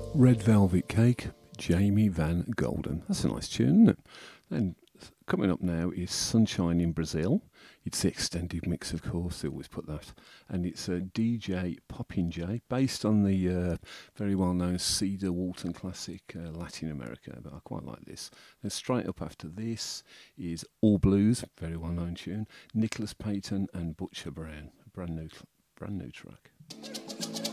Red Velvet Cake, Jamie Van Golden. That's a nice tune, isn't it? And coming up now is Sunshine in Brazil. It's the extended mix, of course, they always put that. And it's a DJ Poppin' J, based on the very well-known Cedar Walton classic Latin America, but I quite like this. Then straight up after this is All Blues, very well-known tune, Nicholas Payton and Butcher Brown, brand new track.